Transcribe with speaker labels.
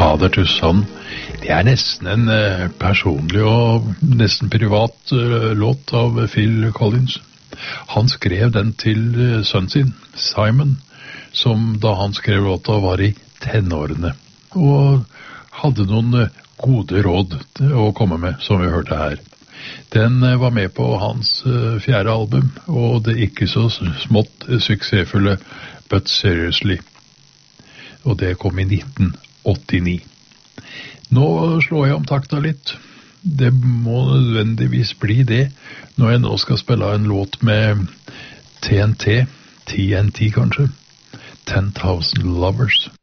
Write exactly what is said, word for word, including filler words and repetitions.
Speaker 1: Father to Son. Det er nesten en uh, personlig og nesten privat uh, låt av Phil Collins. Han skrev den til uh, sønnen sin, Simon, som da han skrev låta var i tenårene, og hadde noen uh, gode råd å komme med, som vi hørte her. Den uh, var med på hans uh, fjerde album, og det ikke så smått uh, suksessfulle But Seriously. Og det kom i nitten åttini. Nå slår jeg om takta litt. Det må nødvendigvis bli det, når jeg nå skal spille en låt med T N T, T N T kanskje, ten thousand Lovers.